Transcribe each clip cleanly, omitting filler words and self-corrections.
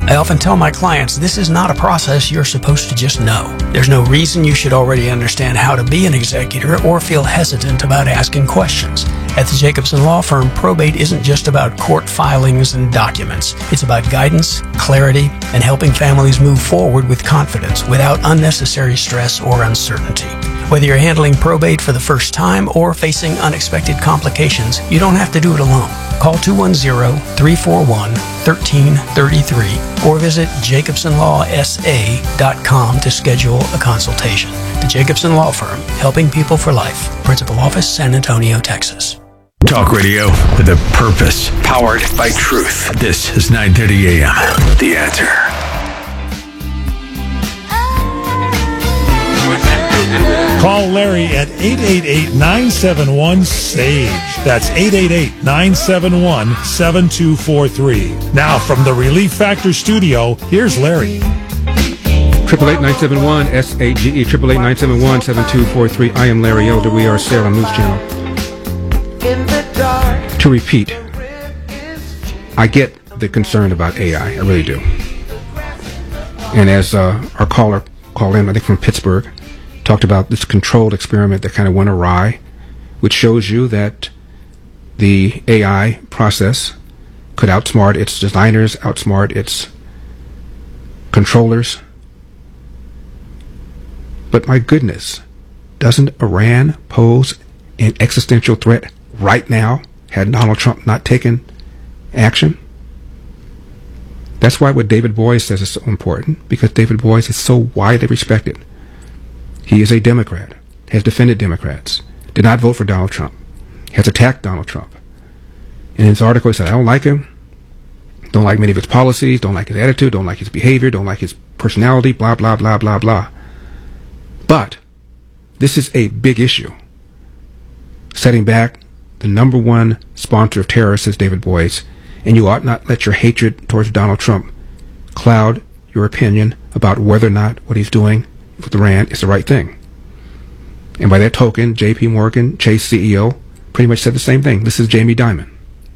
I often tell my clients this is not a process you're supposed to just know. There's no reason you should already understand how to be an executor or feel hesitant about asking questions. At the Jacobson Law Firm, probate isn't just about court filings and documents. It's about guidance, clarity, and helping families move forward with confidence without unnecessary stress or uncertainty. Whether you're handling probate for the first time or facing unexpected complications, you don't have to do it alone. Call 210-341-1333 or visit jacobsonlawsa.com to schedule a consultation. The Jacobson Law Firm, helping people for life. Principal Office, San Antonio, Texas. Talk radio with a purpose, powered by truth. This is 930 AM. The Answer. Call Larry at 888-971-SAGE. That's 888-971-7243. Now from the Relief Factor studio, here's Larry. 888-971-SAGE, 888-971-7243. I am Larry Elder. We are Salem News Channel. To repeat, I get the concern about AI. I really do. And as our caller called in, I think from Pittsburgh, talked about this controlled experiment that kind of went awry, which shows you that the AI process could outsmart its designers, outsmart its controllers. But my goodness, doesn't Iran pose an existential threat right now had Donald Trump not taken action? That's why what David Boies says is so important, because David Boies is so widely respected. He is a Democrat, has defended Democrats, did not vote for Donald Trump, has attacked Donald Trump. In his article, he said, I don't like him, don't like many of his policies, don't like his attitude, don't like his behavior, don't like his personality, blah, blah, blah, blah, blah. But this is a big issue. Setting back the number one sponsor of terror, says David Boies, and you ought not let your hatred towards Donald Trump cloud your opinion about whether or not what he's doing with Iran is the right thing. And by that token, J.P. Morgan, Chase CEO, pretty much said the same thing. This is Jamie Dimon.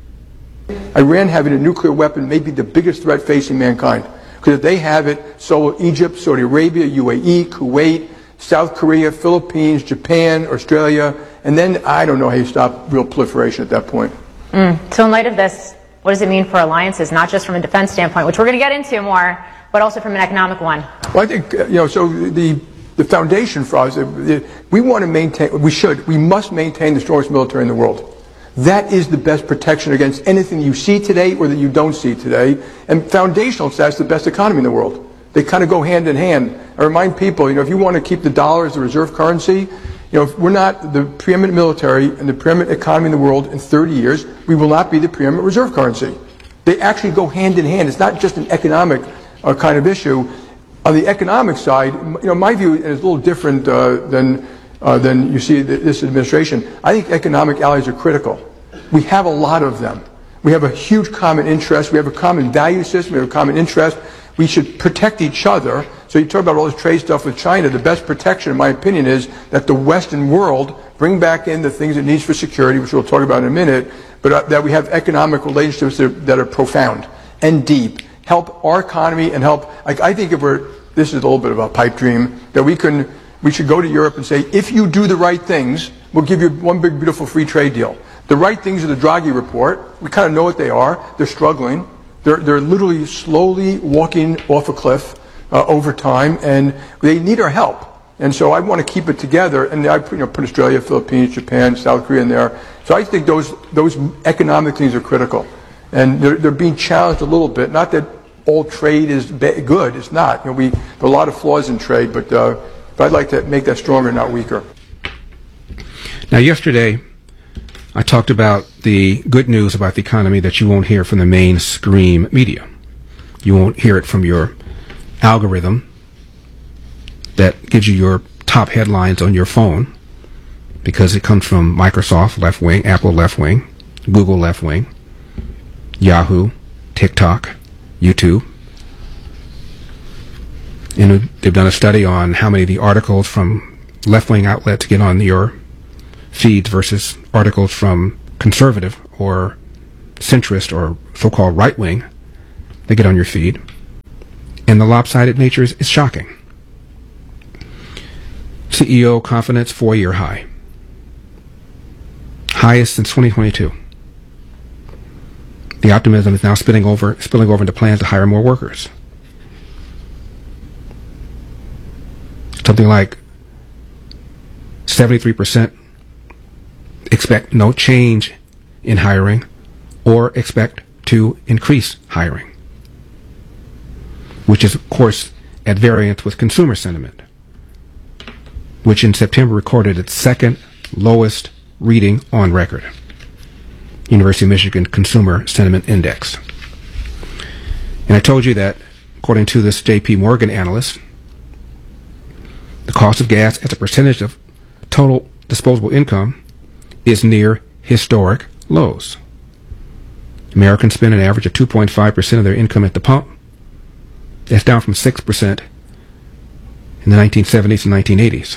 Iran having a nuclear weapon may be the biggest threat facing mankind. Because if they have it, so will Egypt, Saudi Arabia, UAE, Kuwait, South Korea, Philippines, Japan, Australia, and then I don't know how you stop real proliferation at that point. So in light of this, what does it mean for alliances, not just from a defense standpoint, which we're going to get into more, but also from an economic one? Well, I think, so the foundation for us, we want to maintain, we must maintain the strongest military in the world. That is the best protection against anything you see today or that you don't see today. And foundational, that's the best economy in the world. They kind of go hand in hand. I remind people, if you want to keep the dollar as the reserve currency, if we're not the preeminent military and the preeminent economy in the world in 30 years, we will not be the preeminent reserve currency. They actually go hand in hand. It's not just an economic kind of issue. On the economic side, my view is a little different than you see this administration. I think economic allies are critical. We have a lot of them. We have a huge common interest. We have a common value system. We have a common interest. We should protect each other. So you talk about all this trade stuff with China. The best protection, in my opinion, is that the Western world bring back in the things it needs for security, which we'll talk about in a minute, but that we have economic relationships that are profound and deep. Help our economy and help, I think this is a little bit of a pipe dream, that we should go to Europe and say, if you do the right things, we'll give you one big, beautiful free trade deal. The right things are the Draghi report. We kind of know what they are. They're struggling. They're literally slowly walking off a cliff over time, and they need our help. And so I want to keep it together, and I put Australia, Philippines, Japan, South Korea in there. So I think those economic things are critical, and they're being challenged a little bit. Not that all trade is good; it's not. There are a lot of flaws in trade, but I'd like to make that stronger, not weaker. Now, yesterday, I talked about the good news about the economy that you won't hear from the mainstream media. You won't hear it from your algorithm that gives you your top headlines on your phone, because it comes from Microsoft left wing, Apple left wing, Google left wing, Yahoo, TikTok, YouTube. And they've done a study on how many of the articles from left wing outlets get on your feeds versus articles from conservative or centrist or so-called right wing that get on your feed. And the lopsided nature is shocking. CEO confidence 4-year high. Highest since 2022. The optimism is now spilling over into plans to hire more workers. Something like 73% expect no change in hiring or expect to increase hiring, which is, of course, at variance with consumer sentiment, which in September recorded its second lowest reading on record. University of Michigan Consumer Sentiment Index. And I told you that, according to this J.P. Morgan analyst, the cost of gas as a percentage of total disposable income is near historic lows. Americans spend an average of 2.5% of their income at the pump. That's down from 6% in the 1970s and 1980s.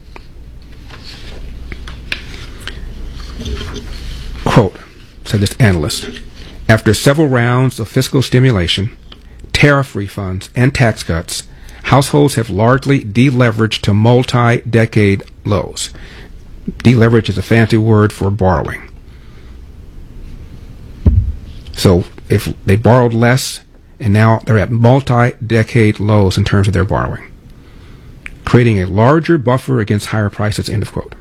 Quote, said this analyst, after several rounds of fiscal stimulation, tariff refunds, and tax cuts, households have largely deleveraged to multi-decade lows. Deleverage is a fancy word for borrowing. So if they borrowed less, and now they're at multi-decade lows in terms of their borrowing, creating a larger buffer against higher prices, end of quote.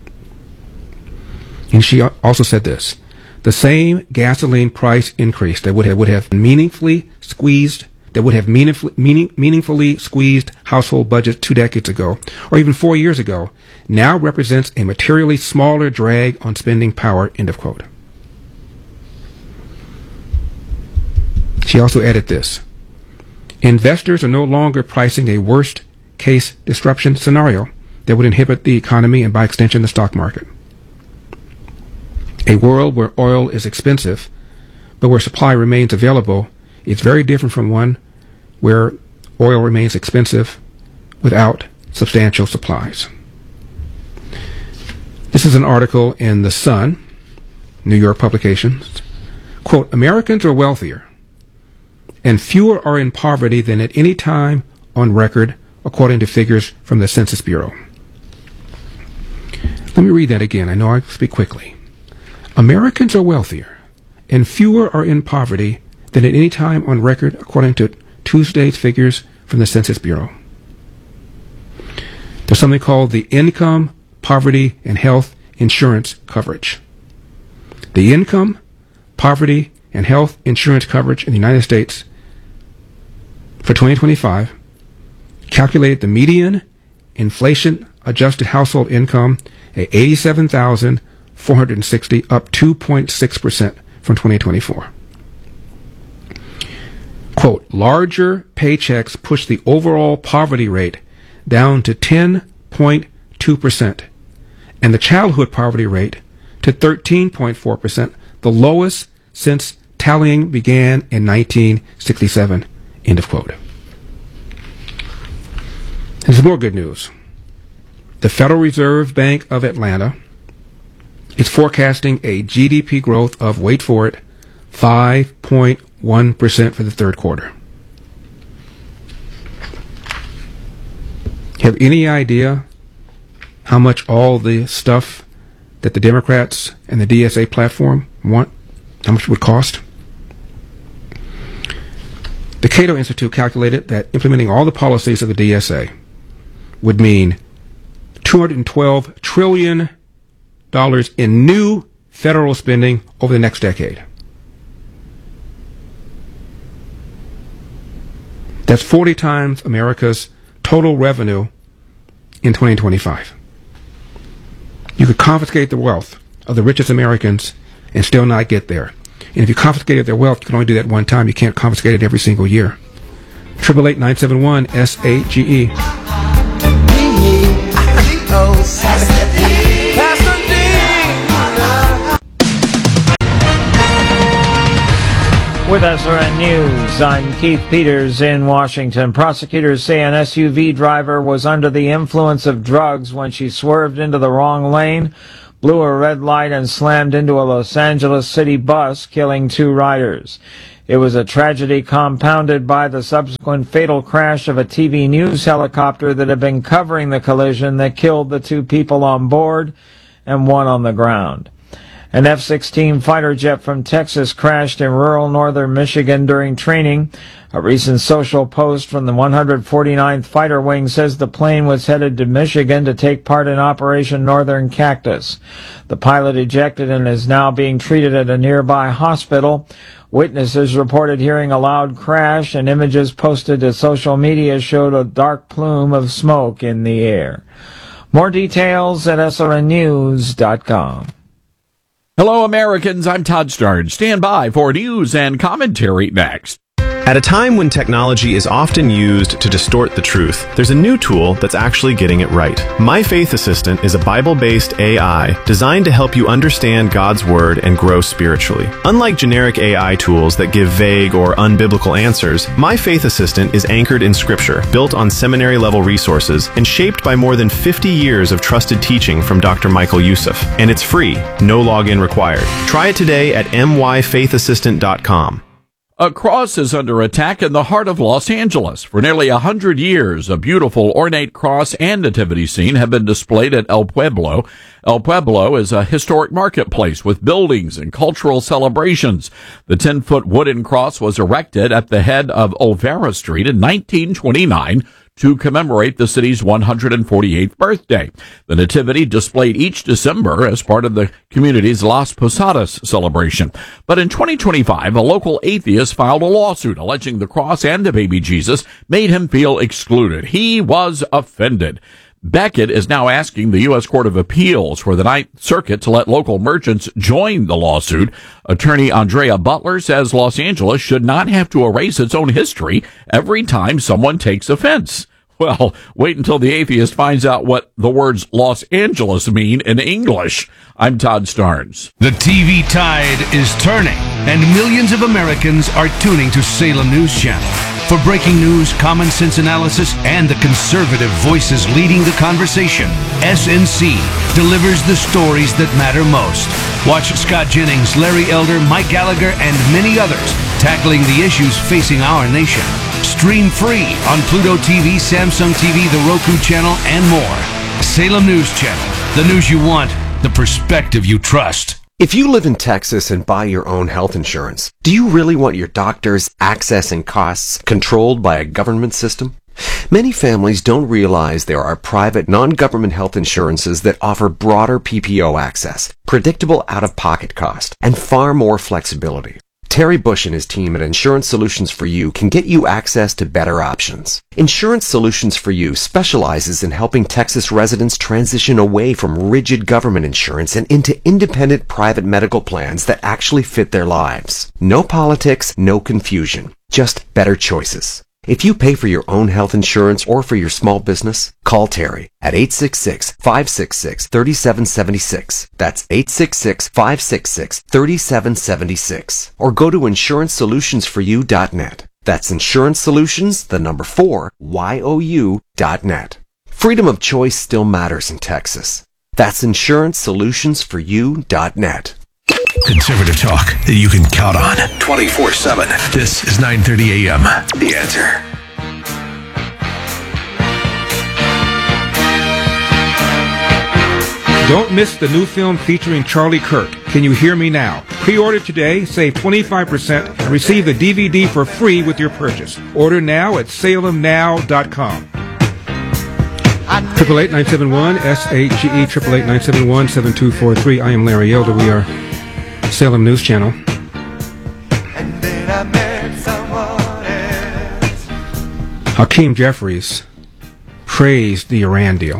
And she also said this, the same gasoline price increase that would have meaningfully squeezed household budgets 2 decades ago, or even 4 years ago, now represents a materially smaller drag on spending power, end of quote. She also added this, investors are no longer pricing a worst-case disruption scenario that would inhibit the economy and, by extension, the stock market. A world where oil is expensive, but where supply remains available, is very different from one where oil remains expensive without substantial supplies. This is an article in The Sun, New York publications. Quote, Americans are wealthier and fewer are in poverty than at any time on record, according to figures from the Census Bureau. Let me read that again. I know I speak quickly. Americans are wealthier and fewer are in poverty than at any time on record, according to Tuesday's figures from the Census Bureau. There's something called the Income, Poverty, and Health Insurance Coverage. The Income, Poverty, and Health Insurance Coverage in the United States for 2025 calculated the median inflation-adjusted household income at $87,460, up 2.6% from 2024. Quote, larger paychecks push the overall poverty rate down to 10.2%, and the childhood poverty rate to 13.4%, the lowest since tallying began in 1967, end of quote. There's more good news. The Federal Reserve Bank of Atlanta is forecasting a GDP growth of, wait for it, 5.1% for the third quarter. Have any idea how much all the stuff that the Democrats and the DSA platform want, how much it would cost? The Cato Institute calculated that implementing all the policies of the DSA would mean $212 trillion in new federal spending over the next decade. That's 40 times America's total revenue in 2025. You could confiscate the wealth of the richest Americans and still not get there. And if you confiscated their wealth, you can only do that one time. You can't confiscate it every single year. 888-971-SAGE. With SRN News, I'm Keith Peters in Washington. Prosecutors say an SUV driver was under the influence of drugs when she swerved into the wrong lane, blew a red light, and slammed into a Los Angeles city bus, killing 2 riders. It was a tragedy compounded by the subsequent fatal crash of a TV news helicopter that had been covering the collision that killed the 2 people on board and 1 on the ground. An F-16 fighter jet from Texas crashed in rural northern Michigan during training. A recent social post from the 149th Fighter Wing says the plane was headed to Michigan to take part in Operation Northern Cactus. The pilot ejected and is now being treated at a nearby hospital. Witnesses reported hearing a loud crash, and images posted to social media showed a dark plume of smoke in the air. More details at srnnews.com. Hello, Americans. I'm Todd Starnes. Stand by for news and commentary next. At a time when technology is often used to distort the truth, there's a new tool that's actually getting it right. My Faith Assistant is a Bible-based AI designed to help you understand God's Word and grow spiritually. Unlike generic AI tools that give vague or unbiblical answers, My Faith Assistant is anchored in Scripture, built on seminary-level resources, and shaped by more than 50 years of trusted teaching from Dr. Michael Youssef. And it's free, no login required. Try it today at myfaithassistant.com. A cross is under attack in the heart of Los Angeles. For nearly 100 years, a beautiful ornate cross and nativity scene have been displayed at El Pueblo. El Pueblo is a historic marketplace with buildings and cultural celebrations. The 10-foot wooden cross was erected at the head of Olvera Street in 1929 to commemorate the city's 148th birthday. The nativity displayed each December as part of the community's Las Posadas celebration. But in 2025, a local atheist filed a lawsuit alleging the cross and the baby Jesus made him feel excluded. He was offended. Beckett is now asking the U.S. Court of Appeals for the Ninth Circuit to let local merchants join the lawsuit. Attorney Andrea Butler says Los Angeles should not have to erase its own history every time someone takes offense. Well, wait until the atheist finds out what the words Los Angeles mean in English. I'm Todd Starnes. The TV tide is turning, and millions of Americans are tuning to Salem News Channel. For breaking news, common sense analysis, and the conservative voices leading the conversation, SNC delivers the stories that matter most. Watch Scott Jennings, Larry Elder, Mike Gallagher, and many others tackling the issues facing our nation. Stream free on Pluto TV, Samsung TV, the Roku channel, and more. Salem News Channel. The news you want, the perspective you trust. If you live in Texas and buy your own health insurance, do you really want your doctors' access and costs controlled by a government system? Many families don't realize there are private, non-government health insurances that offer broader PPO access, predictable out-of-pocket cost, and far more flexibility. Terry Bush and his team at Insurance Solutions for You can get you access to better options. Insurance Solutions for You specializes in helping Texas residents transition away from rigid government insurance and into independent private medical plans that actually fit their lives. No politics, no confusion, just better choices. If you pay for your own health insurance or for your small business, call Terry at 866-566-3776. That's 866-566-3776. Or go to InsuranceSolutionsForYou.net. That's Insurance Solutions, the number 4, YOU.net. Freedom of choice still matters in Texas. That's InsuranceSolutionsForYou.net. Conservative talk that you can count on 24/7. This is 9:30 a.m. The Answer. Don't miss the new film featuring Charlie Kirk, Can You Hear Me Now? Pre-order today, save 25%, and receive the DVD for free with your purchase. Order now at salemnow.com. 888-971-SHGE, 888-971-7243. I am Larry Elder. We are Salem News Channel. Hakeem Jeffries praised the Iran deal.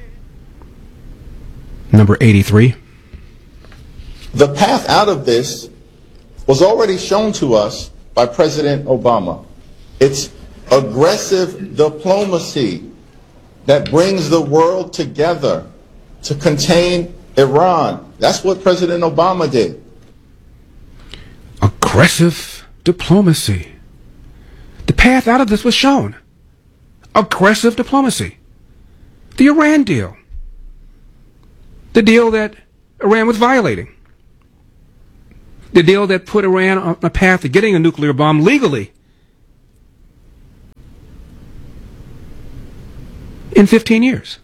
Number 83. The path out of this was already shown to us by President Obama. It's aggressive diplomacy that brings the world together to contain Iran. That's what President Obama did. Aggressive diplomacy. The path out of this was shown. Aggressive diplomacy. The Iran deal. The deal that Iran was violating. The deal that put Iran on a path to getting a nuclear bomb legally in 15 years.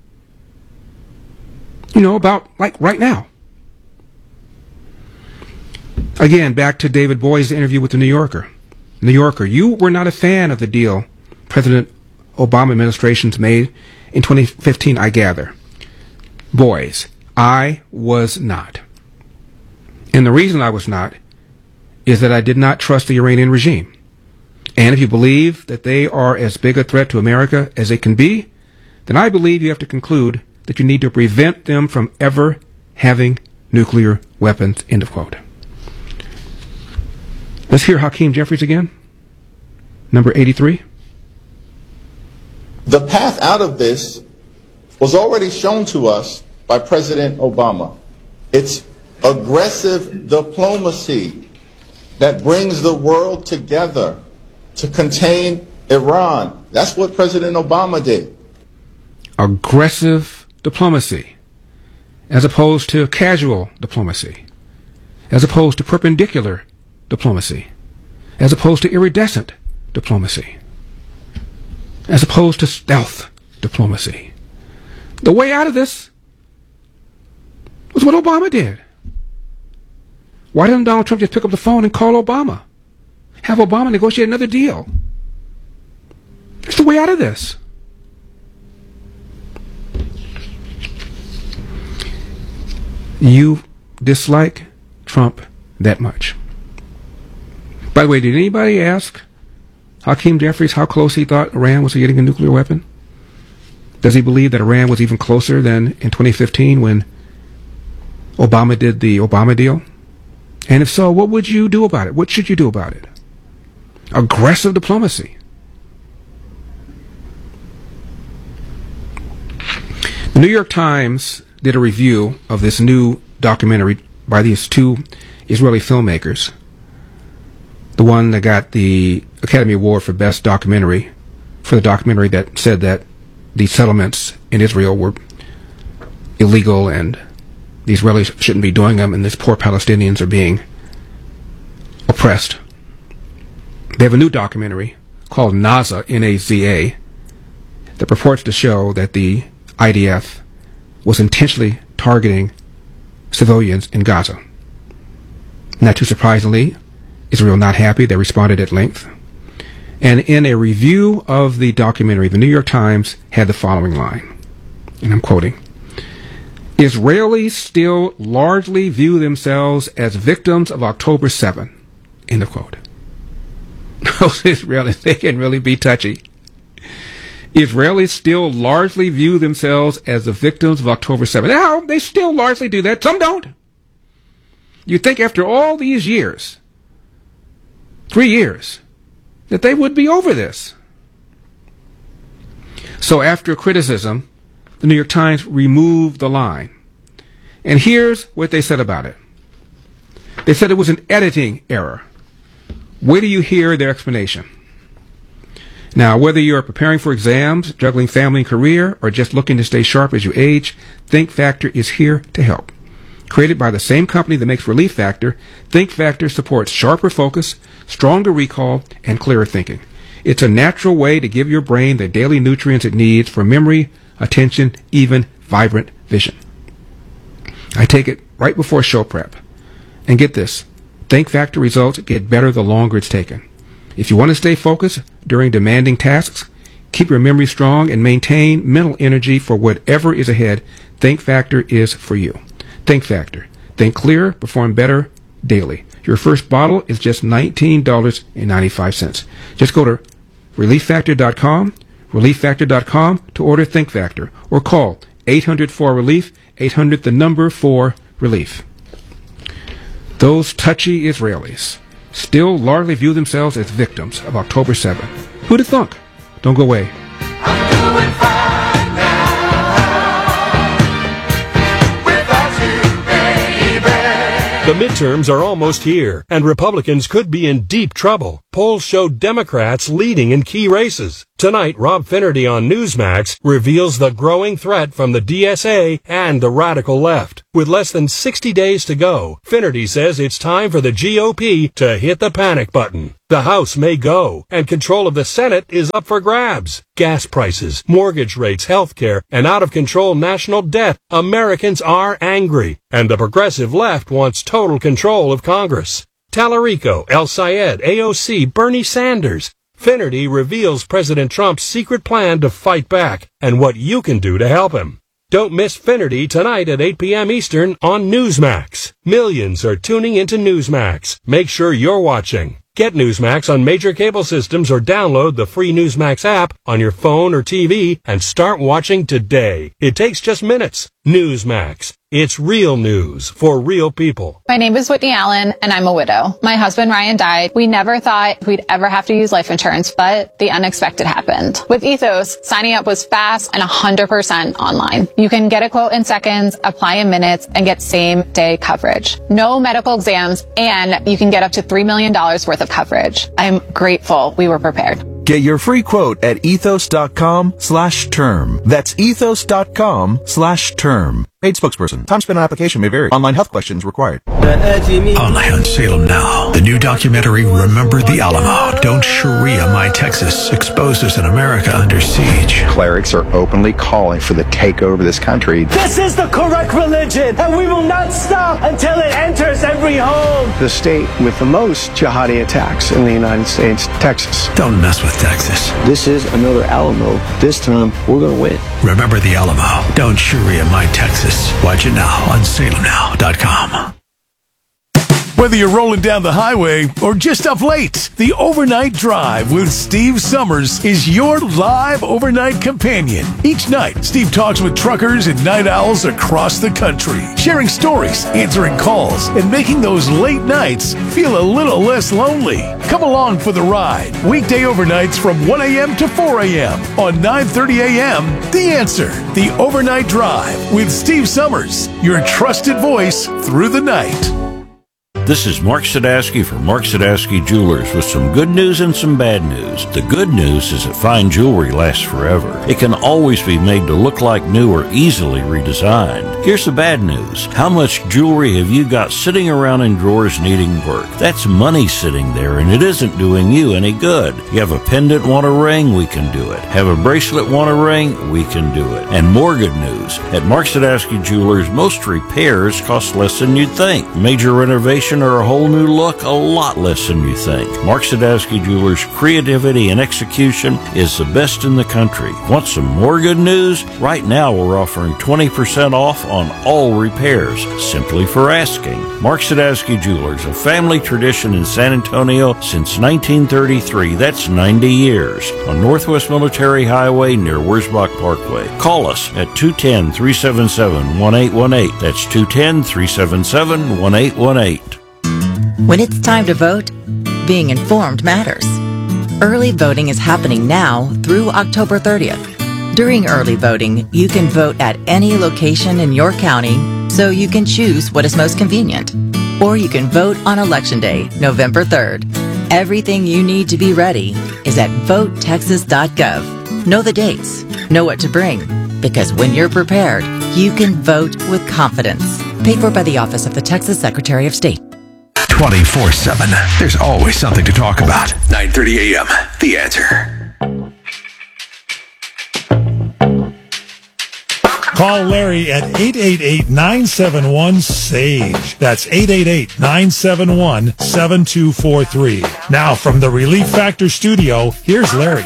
About like right now. Again, back to David Boyd's interview with the New Yorker. New Yorker, you were not a fan of the deal President Obama administration's made in 2015, I gather. Boys, I was not. And the reason I was not is that I did not trust the Iranian regime. And if you believe that they are as big a threat to America as they can be, then I believe you have to conclude that you need to prevent them from ever having nuclear weapons, end of quote. Let's hear Hakeem Jeffries again. Number 83. The path out of this was already shown to us by President Obama. It's aggressive diplomacy that brings the world together to contain Iran. That's what President Obama did. Aggressive diplomacy, as opposed to casual diplomacy, as opposed to perpendicular diplomacy, as opposed to iridescent diplomacy, as opposed to stealth diplomacy. The way out of this was what Obama did. Why didn't Donald Trump just pick up the phone and call Obama? Have Obama negotiate another deal? That's the way out of this. You dislike Trump that much. By the way, did anybody ask Hakeem Jeffries how close he thought Iran was to getting a nuclear weapon? Does he believe that Iran was even closer than in 2015 when Obama did the Obama deal? And if so, what would you do about it? What should you do about it? Aggressive diplomacy. The New York Times did a review of this new documentary by these two Israeli filmmakers. The one that got the Academy Award for Best Documentary, for the documentary that said that the settlements in Israel were illegal and the Israelis shouldn't be doing them and these poor Palestinians are being oppressed. They have a new documentary called Naza, N-A-Z-A, that purports to show that the IDF was intentionally targeting civilians in Gaza. Not too surprisingly, Israel not happy. They responded at length. And in a review of the documentary, the New York Times had the following line, and I'm quoting, Israelis still largely view themselves as victims of October 7, end of quote. Those Israelis, they can really be touchy. Israelis still largely view themselves as the victims of October 7. Now, they still largely do that. Some don't. You'd think after all these years, 3 years, that they would be over this. So after criticism, the New York Times removed the line. And here's what they said about it. They said it was an editing error. Wait till you hear their explanation. Now, whether you're preparing for exams, juggling family and career, or just looking to stay sharp as you age, Think Factor is here to help. Created by the same company that makes Relief Factor, Think Factor supports sharper focus, stronger recall, and clearer thinking. It's a natural way to give your brain the daily nutrients it needs for memory, attention, even vibrant vision. I take it right before show prep. And get this, Think Factor results get better the longer it's taken. If you want to stay focused during demanding tasks, keep your memory strong, and maintain mental energy for whatever is ahead, Think Factor is for you. Think Factor. Think clearer, perform better daily. Your first bottle is just $19.95. Just go to ReliefFactor.com, ReliefFactor.com to order Think Factor, or call 800-4-RELIEF, 800-4-RELIEF. Those touchy Israelis still largely view themselves as victims of October 7. Who'd have thunk? Don't go away. The midterms are almost here, and Republicans could be in deep trouble. Polls show Democrats leading in key races. Tonight, Rob Finnerty on Newsmax reveals the growing threat from the DSA and the radical left. With less than 60 days to go, Finnerty says it's time for the GOP to hit the panic button. The House may go, and control of the Senate is up for grabs. Gas prices, mortgage rates, healthcare, and out-of-control national debt. Americans are angry, and the progressive left wants total control of Congress. Tallarico, El Sayed, AOC, Bernie Sanders. Finnerty reveals President Trump's secret plan to fight back and what you can do to help him. Don't miss Finnerty tonight at 8 p.m. Eastern on Newsmax. Millions are tuning into Newsmax. Make sure you're watching. Get Newsmax on major cable systems or download the free Newsmax app on your phone or TV and start watching today. It takes just minutes. Newsmax. It's real news for real people. My name is Whitney Allen, and I'm a widow. My husband, Ryan, died. We never thought we'd ever have to use life insurance, but the unexpected happened. With Ethos, signing up was fast and 100% online. You can get a quote in seconds, apply in minutes, and get same-day coverage. No medical exams, and you can get up to $3 million worth of coverage. I'm grateful we were prepared. Get your free quote at ethos.com/term. That's ethos.com/term. Paid spokesperson. Time spent on application may vary. Online health questions required. Only on Salem Now. The new documentary, Remember the Alamo. Don't Sharia My Texas. Exposes an America under siege. Clerics are openly calling for the takeover of this country. This is the correct religion, and we will not stop until it enters every home. The state with the most jihadi attacks in the United States, Texas. Don't mess with Texas. This is another Alamo. This time, we're going to win. Remember the Alamo. Don't Sharia My Texas. Watch it now on salemnow.com. Whether you're rolling down the highway or just up late, the Overnight Drive with Steve Summers is your live overnight companion. Each night, Steve talks with truckers and night owls across the country, sharing stories, answering calls, and making those late nights feel a little less lonely. Come along for the ride. Weekday overnights from 1 a.m. to 4 a.m. on 9:30 a.m. The Answer, the Overnight Drive with Steve Summers, your trusted voice through the night. This is Mark Sadowski from Mark Sadowski Jewelers with some good news and some bad news. The good news is that fine jewelry lasts forever. It can always be made to look like new or easily redesigned. Here's the bad news. How much jewelry have you got sitting around in drawers needing work? That's money sitting there, and it isn't doing you any good. You have a pendant, want a ring? We can do it. Have a bracelet, want a ring? We can do it. And more good news. At Mark Sadowski Jewelers, most repairs cost less than you'd think. Major renovation or a whole new look, a lot less than you think. Mark Sadowski Jewelers' creativity and execution is the best in the country. Want some more good news? Right now we're offering 20% off on all repairs, simply for asking. Mark Sadowski Jewelers, a family tradition in San Antonio since 1933. That's 90 years. On Northwest Military Highway near Wurzbach Parkway. Call us at 210-377-1818. That's 210-377-1818. When it's time to vote, being informed matters. Early voting is happening now through October 30th. During early voting, you can vote at any location in your county, so you can choose what is most convenient. Or you can vote on Election Day, November 3rd. Everything you need to be ready is at votetexas.gov. Know the dates, know what to bring, because when you're prepared, you can vote with confidence. Paid for by the Office of the Texas Secretary of State. 24/7. There's always something to talk about. 9:30 a.m. The Answer. Call Larry at 888-971-SAGE. That's 888-971-7243. Now from the Relief Factor studio, here's Larry.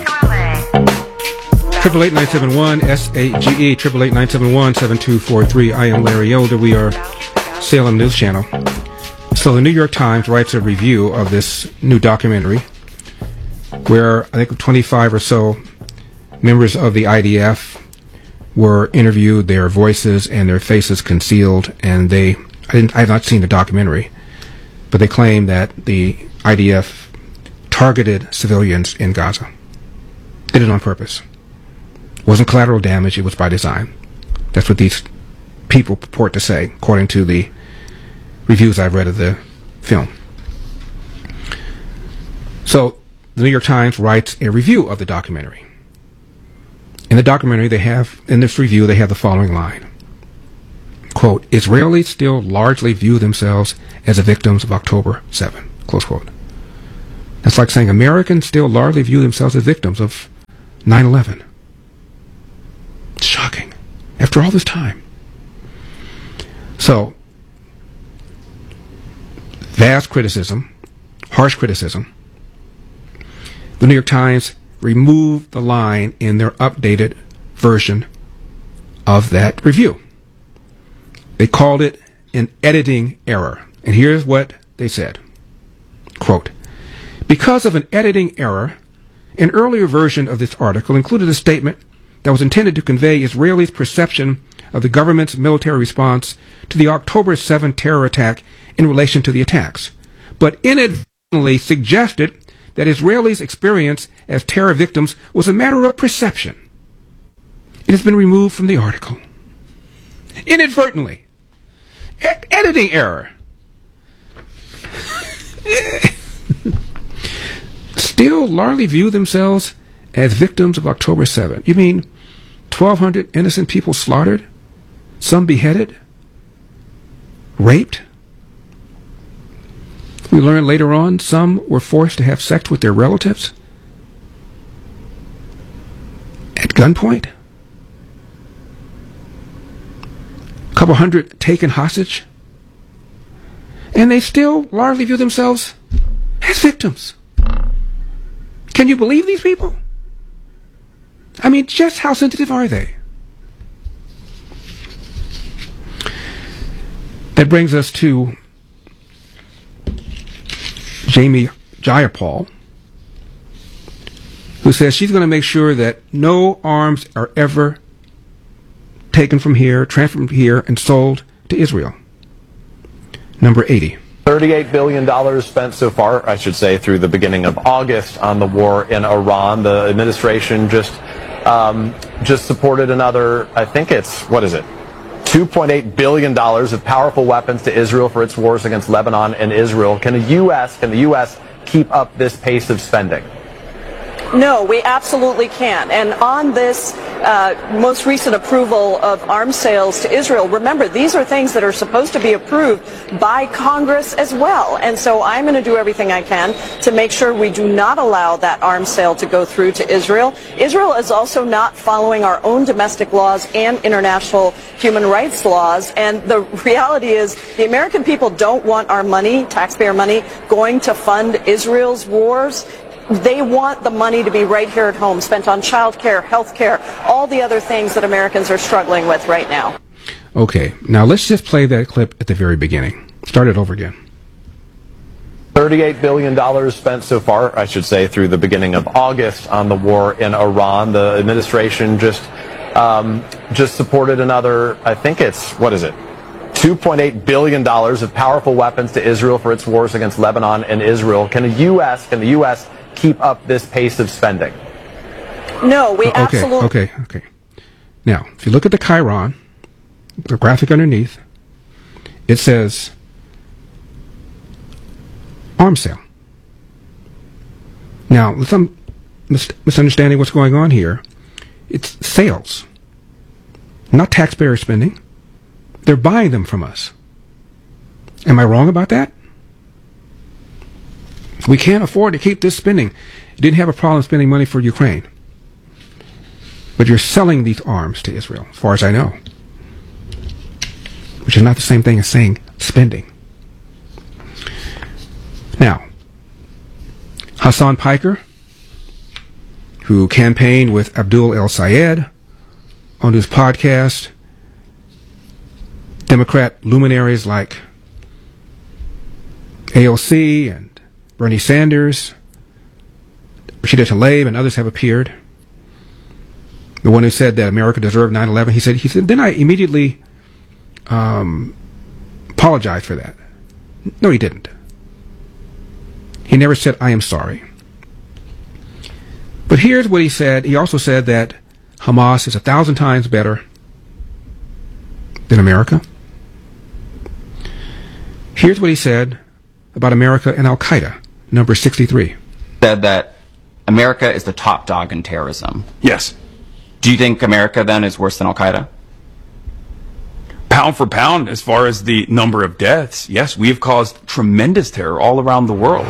888-971-SAGE, 888-971-7243. I am Larry Elder. We are Salem News Channel. So the New York Times writes a review of this new documentary where I think 25 or so members of the IDF were interviewed, their voices and their faces concealed, and I have not seen the documentary, but they claim that the IDF targeted civilians in Gaza. Did it on purpose. It wasn't collateral damage, it was by design. That's what these people purport to say, according to the reviews I've read of the film. So the New York Times writes a review of the documentary. In the documentary, in this review, they have the following line. Quote, Israelis still largely view themselves as the victims of October 7. Close quote. That's like saying Americans still largely view themselves as victims of 9/11. It's shocking. After all this time. So, vast criticism, harsh criticism. The New York Times removed the line in their updated version of that review. They called it an editing error. And here's what they said. Quote, because of an editing error, an earlier version of this article included a statement that was intended to convey Israelis' perception of the government's military response to the October 7 terror attack in relation to the attacks, but inadvertently suggested that Israelis' experience as terror victims was a matter of perception. It has been removed from the article. Inadvertently. Editing error. Still largely view themselves as victims of October 7. You mean 1,200 innocent people slaughtered? Some beheaded? Raped? We learn later on some were forced to have sex with their relatives? At gunpoint? A couple hundred taken hostage? And they still largely view themselves as victims. Can you believe these people? I mean, just how sensitive are they? That brings us to Jamie Jayapal, who says she's going to make sure that no arms are ever taken from here, transferred from here, and sold to Israel. Number 80. $38 billion spent so far, I should say, through the beginning of August on the war in Iran. The administration just supported another, I think it's, $2.8 billion of powerful weapons to Israel for its wars against Lebanon and Israel. Can the U.S. keep up this pace of spending? No, we absolutely can. And on this most recent approval of arms sales to Israel, remember, these are things that are supposed to be approved by Congress as well. And so I'm going to do everything I can to make sure we do not allow that arms sale to go through to Israel. Israel is also not following our own domestic laws and international human rights laws. And the reality is the American people don't want our money, taxpayer money, going to fund Israel's wars. They want the money to be right here at home, spent on child care, health care, all the other things that Americans are struggling with right now. Okay, now let's just play that clip at the very beginning. Start it over again. $38 billion spent so far, I should say, through the beginning of August on the war in Iran. The administration just supported another, I think it's, $2.8 billion of powerful weapons to Israel for its wars against Lebanon and Israel. Can the U.S. keep up this pace of spending? No, we absolutely... Okay. Now, if you look at the Chiron, the graphic underneath, it says arms sale. Now, with some misunderstanding what's going on here, it's sales, not taxpayer spending. They're buying them from us. Am I wrong about that? We can't afford to keep this spending. You didn't have a problem spending money for Ukraine. But you're selling these arms to Israel, as far as I know. Which is not the same thing as saying spending. Now, Hassan Piker, who campaigned with Abdul El Sayed on his podcast, Democrat luminaries like AOC and Bernie Sanders, Rashida Tlaib, and others have appeared. The one who said that America deserved 9/11, he said, then I immediately apologized for that. No, he didn't. He never said, I am sorry. But here's what he said. He also said that Hamas is 1,000 times better than America. Here's what he said about America and Al-Qaeda, number 63. said that America is the top dog in terrorism. Yes. Do you think America then is worse than Al-Qaeda? Pound for pound, as far as the number of deaths, yes, we have caused tremendous terror all around the world.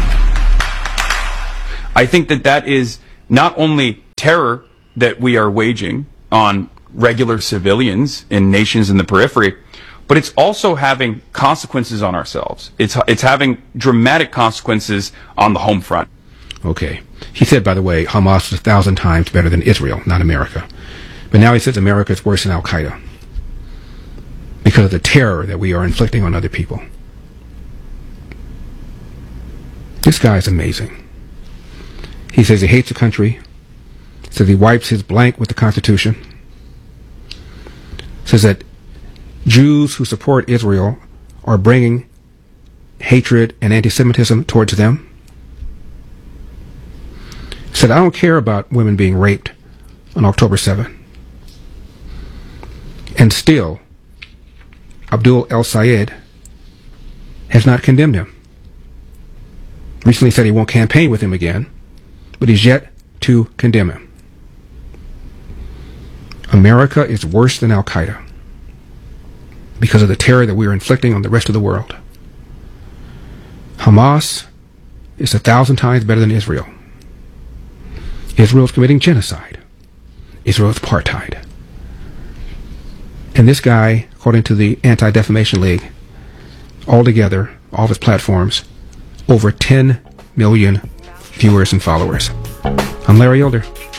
I think that is not only terror that we are waging on regular civilians in nations in the periphery, but it's also having consequences on ourselves. It's having dramatic consequences on the home front. Okay. He said, by the way, Hamas is 1,000 times better than Israel, not America. But now he says America is worse than Al-Qaeda because of the terror that we are inflicting on other people. This guy is amazing. He says he hates the country, says he wipes his blank with the Constitution, says that Jews who support Israel are bringing hatred and anti-Semitism towards them. Said, I don't care about women being raped on October 7th. And still, Abdul El-Sayed has not condemned him. Recently said he won't campaign with him again, but he's yet to condemn him. America is worse than Al-Qaeda because of the terror that we are inflicting on the rest of the world. Hamas is 1,000 times better than Israel. Israel is committing genocide. Israel is apartheid. And this guy, according to the Anti-Defamation League, altogether, all of his platforms, over 10 million viewers and followers. I'm Larry Elder.